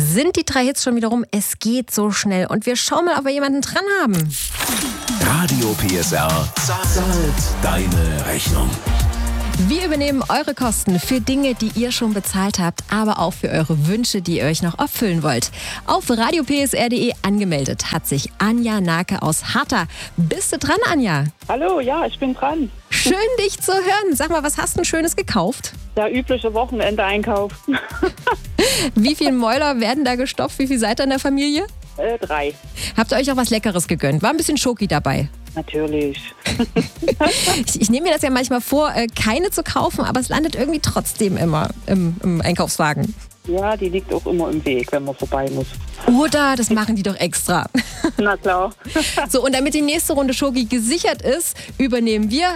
sind die 3 Hits schon wieder rum. Es geht so schnell und wir schauen mal, ob wir jemanden dran haben. Radio PSR zahlt deine Rechnung. Wir übernehmen eure Kosten für Dinge, die ihr schon bezahlt habt, aber auch für eure Wünsche, die ihr euch noch erfüllen wollt. Auf radiopsr.de angemeldet hat sich Anja Nake aus Harta. Bist du dran, Anja? Hallo, ja, ich bin dran. Schön, dich zu hören. Sag mal, was hast du denn Schönes gekauft? Der übliche Wochenende-Einkauf. Wie viele Mäuler werden da gestopft? Wie viel seid ihr in der Familie? 3. Habt ihr euch auch was Leckeres gegönnt? War ein bisschen Schoki dabei? Natürlich. Ich nehme mir das ja manchmal vor, keine zu kaufen, aber es landet irgendwie trotzdem immer im Einkaufswagen. Ja, die liegt auch immer im Weg, wenn man vorbei muss. Oder das machen die doch extra. Na klar. So, und damit die nächste Runde Schoki gesichert ist, übernehmen wir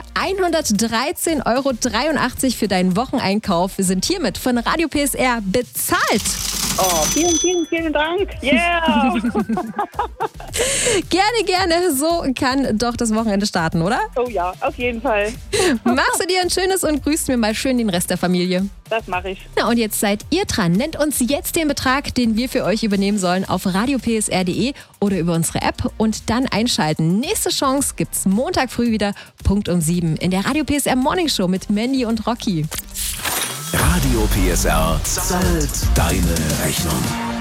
113,83 € für deinen Wocheneinkauf. Wir sind hiermit von Radio PSR bezahlt. Oh, vielen Dank. Yeah! Gerne. So kann doch das Wochenende starten, oder? Oh ja, auf jeden Fall. Machst du dir ein schönes und grüßt mir mal schön den Rest der Familie. Das mache ich. Na, und jetzt seid ihr dran. Nennt uns jetzt den Betrag, den wir für euch übernehmen sollen, auf radiopsr.de oder über unsere App und dann einschalten. Nächste Chance gibt's Montag früh wieder, Punkt um 7 in der Radio PSR Morning Show mit Mandy und Rocky. Radio PSR zahlt deine Rechnung.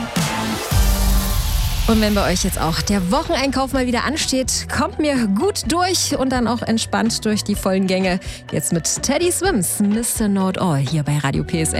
Und wenn bei euch jetzt auch der Wocheneinkauf mal wieder ansteht, kommt mir gut durch und dann auch entspannt durch die vollen Gänge. Jetzt mit Teddy Swims, Mr. Know It All hier bei Radio PSR.